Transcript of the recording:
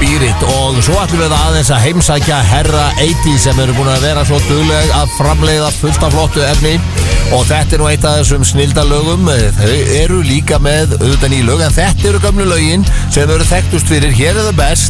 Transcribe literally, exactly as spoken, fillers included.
Spirit. Og svo ætlum við aðeins að heimsækja Herra eighty sem eru búin að vera svo dugleg að framleiða fullt af flottu efni. Og þetta er nú eitt af þessum snildalögum. Þau eru líka með auðvitað ný lög, en þetta eru gömlu lögin sem eru þekktust fyrir Hér er það best.